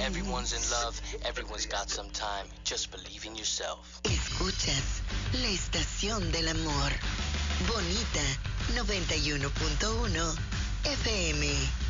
Everyone's in love, everyone's got some time. Just believe in yourself. Escuchas la estación del amor. Bonita 91.1 FM.